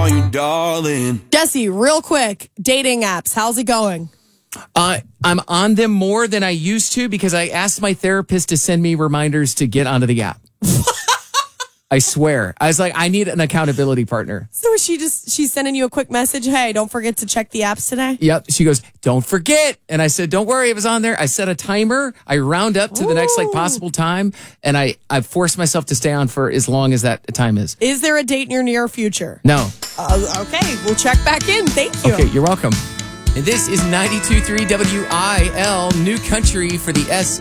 call you darling. Jesse, real quick, dating apps, how's it going? I'm on them more than I used to because I asked my therapist to send me reminders to get onto the app. I swear. I was like, I need an accountability partner. So she's sending you a quick message. Hey, don't forget to check the apps today. Yep. She goes, don't forget. And I said, don't worry, it was on there. I set a timer. I round up to the next possible time. And I forced myself to stay on for as long as that time is. Is there a date in your near future? No. Okay, we'll check back in. Thank you. Okay, you're welcome. And this is 92.3 WIL, New Country for the S